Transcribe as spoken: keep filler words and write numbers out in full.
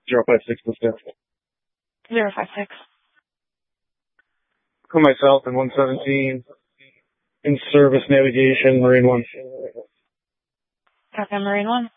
zero five six was there. zero five six. For myself in one seventeen. In service navigation, Marine one. Okay, Marine one.